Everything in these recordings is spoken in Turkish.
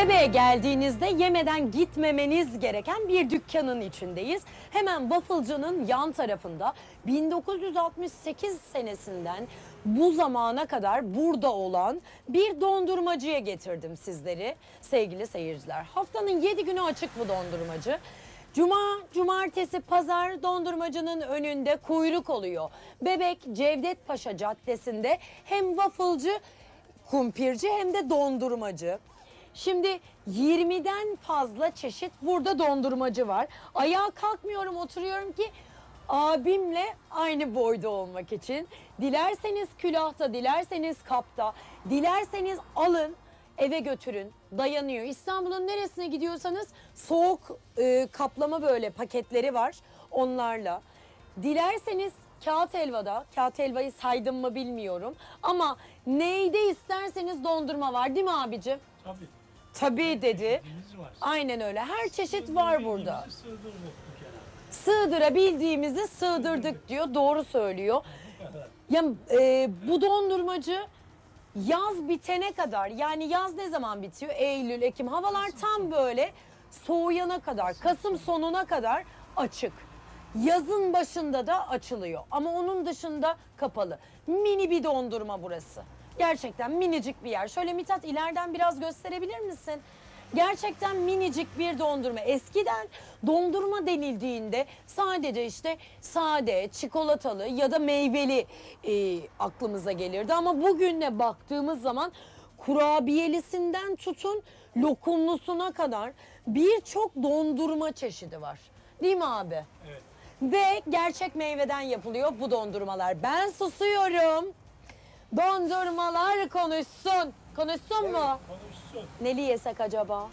Bebeğe geldiğinizde yemeden gitmemeniz gereken bir dükkanın içindeyiz. Hemen Wafflecı'nın yan tarafında 1968 senesinden bu zamana kadar burada olan bir dondurmacıya getirdim sizleri sevgili seyirciler. Haftanın 7 günü açık bu dondurmacı. Cuma, cumartesi, pazar dondurmacının önünde kuyruk oluyor. Bebek Cevdet Paşa Caddesi'nde hem wafflecı, kumpirci hem de dondurmacı. Şimdi 20'den fazla çeşit burada dondurmacı var. Ayağa kalkmıyorum, oturuyorum ki abimle aynı boyda olmak için. Dilerseniz külahta, dilerseniz kapta, dilerseniz alın eve götürün. Dayanıyor. İstanbul'un neresine gidiyorsanız soğuk kaplama böyle paketleri var onlarla. Dilerseniz kağıt helvada, kağıt helvayı saydım mı bilmiyorum ama neyde isterseniz dondurma var değil mi abicim? Tabii. Tabii dedi. Var. Aynen öyle. Her çeşit var burada. Sığdırdık bir kere. Sığdırabildiğimizi sığdırdık diyor. Doğru söylüyor. Ya bu dondurmacı yaz bitene kadar, yani yaz ne zaman bitiyor? Eylül, Ekim. Havalar tam böyle soğuyana kadar, Kasım sonuna kadar açık. Yazın başında da açılıyor ama onun dışında kapalı. Mini bir dondurma burası. Gerçekten minicik bir yer. Şöyle Mithat ileriden biraz gösterebilir misin? Gerçekten minicik bir dondurma. Eskiden dondurma denildiğinde sadece işte sade, çikolatalı ya da meyveli aklımıza gelirdi. Ama bugüne baktığımız zaman kurabiyelisinden tutun lokumlusuna kadar birçok dondurma çeşidi var. Değil mi abi? Evet. Ve gerçek meyveden yapılıyor bu dondurmalar. Ben susuyorum. Dondurmalar konuşsun. Konuşsun mu? Konuşsun. Neli yesek acaba?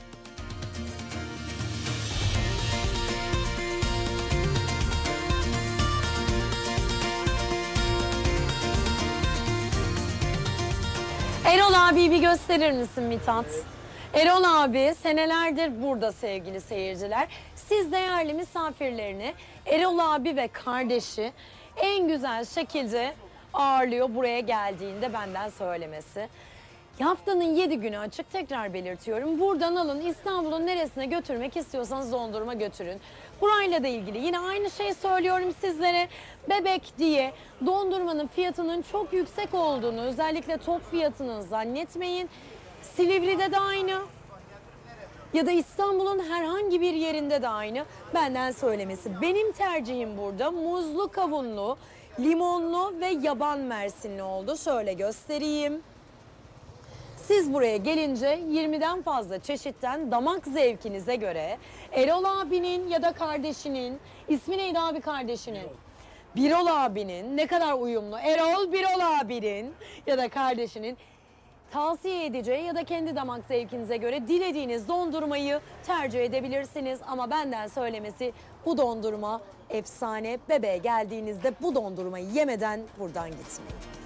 Erol abi bir gösterir misin Mithat? Evet. Erol abi senelerdir burada sevgili seyirciler. Siz değerli misafirlerini Erol abi ve kardeşi en güzel şekilde ağırlıyor buraya geldiğinde benden söylemesi. Haftanın 7 günü açık, tekrar belirtiyorum. Buradan alın, İstanbul'un neresine götürmek istiyorsanız dondurma götürün. Burayla da ilgili yine aynı şeyi söylüyorum sizlere. Bebek diye dondurmanın fiyatının çok yüksek olduğunu, özellikle top fiyatını zannetmeyin. Silivri'de de aynı. Ya da İstanbul'un herhangi bir yerinde de aynı. Benden söylemesi. Benim tercihim burada muzlu, kavunlu, limonlu ve yaban mersinli oldu. Şöyle göstereyim. Siz buraya gelince 20'den fazla çeşitten damak zevkinize göre Erol abinin ya da kardeşinin, ismi neydi abi kardeşinin? Birol abinin, ne kadar uyumlu. Erol Birol abinin ya da kardeşinin tavsiye edeceği ya da kendi damak zevkinize göre dilediğiniz dondurmayı tercih edebilirsiniz. Ama benden söylemesi bu dondurma efsane. Bebeğe geldiğinizde bu dondurmayı yemeden buradan gitmeyin.